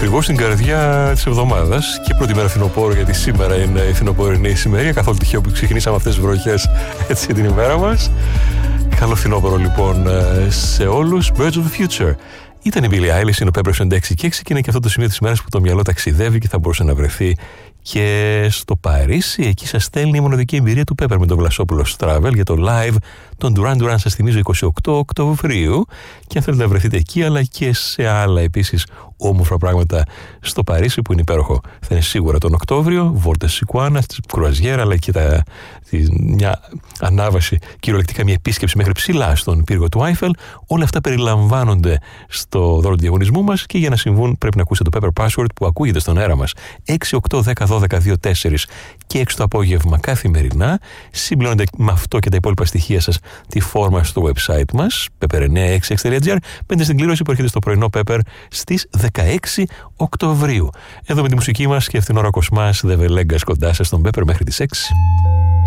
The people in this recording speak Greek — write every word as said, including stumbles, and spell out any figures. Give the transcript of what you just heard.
ακριβώς στην καρδιά της εβδομάδας και πρώτη μέρα φθινοπόρου, γιατί σήμερα είναι η φθινοπορεινή ησημερία. Καθόλου τυχαίο που ξεκινήσαμε αυτές τις βροχές έτσι την ημέρα μας. Καλό φθινόπωρο λοιπόν σε όλους. Birds of the Future. Ήταν η Billie Eilish, είναι ο Pepper ενενήντα έξι και έξι και είναι και αυτό το σημείο της ημέρας που το μυαλό ταξιδεύει και θα μπορούσε να βρεθεί και στο Παρίσι. Εκεί σας στέλνει η μοναδική εμπειρία του Pepper με τον Βλασόπουλος Travel για το live των Duran Duran, σας θυμίζω, είκοσι οκτώ Οκτωβρίου, και αν θέλετε να βρεθείτε εκεί αλλά και σε άλλα επίσης όμορφα πράγματα στο Παρίσι που είναι υπέροχο. Θα είναι σίγουρα τον Οκτώβριο, Βόρτε Σικουάνα, κρουαζιέρα, αλλά και τα, τη, μια ανάβαση, κυριολεκτικά μια επίσκεψη μέχρι ψηλά στον πύργο του Άιφελ. Όλα αυτά περιλαμβάνονται στο δώρο του διαγωνισμού μας και για να συμβούν πρέπει να ακούσετε το Pepper Password που ακούγεται στον αέρα μας έξι οκτώ δέκα δώδεκα δύο τέσσερα και έξι το απόγευμα καθημερινά. Συμπληρώνετε με αυτό και τα υπόλοιπα στοιχεία σας τη φόρμα στο website μας pepper εννιά έξι έξι τελεία τζι άρ. Μπαίνετε στην κλήρωση που έρχεται στο πρωινό Pepper στις δεκαέξι Οκτωβρίου. Εδώ με τη μουσική μας και αυτήν ώρα Κοσμάς The Velegas κοντά σας στον Pepper μέχρι τις έξι.